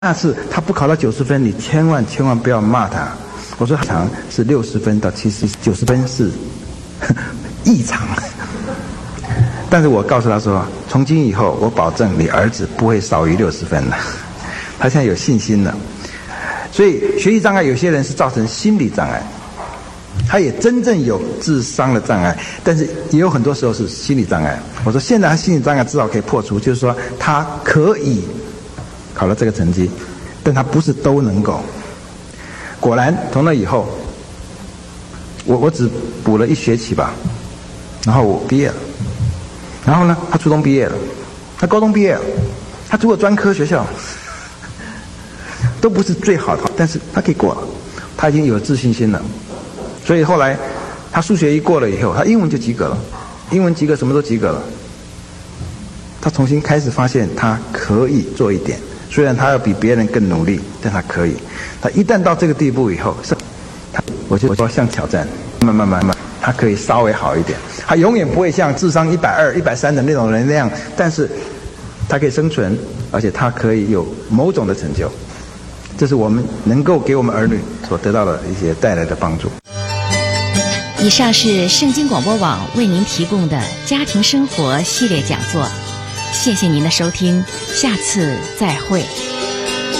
那次他不考到90分，你千万不要骂他。我说常是60分到90分是异常。但是我告诉他说，从今以后我保证你儿子不会少于60分了。他现在有信心了。所以学习障碍有些人是造成心理障碍，他也真正有智商的障碍，但是也有很多时候是心理障碍。我说现在他心理障碍至少可以破除，就是说他可以考了这个成绩，但他不是都能够。果然从那以后，我只补了1学期吧，然后我毕业了。然后呢，他初中毕业了，他高中毕业了，他读了专科学校，都不是最好的，但是他可以过了，他已经有自信心了。所以后来他数学一过了以后，他英文就及格了，英文及格什么都及格了。他重新开始发现他可以做一点，虽然他要比别人更努力，但他可以。他一旦到这个地步以后，我就说像挑战，慢慢，他可以稍微好一点。他永远不会像智商120、130的那种人那样，但是他可以生存，而且他可以有某种的成就。这是我们能够给我们儿女所得到的一些带来的帮助。 以上是圣经广播网为您提供的家庭生活系列讲座，谢谢您的收听，下次再会。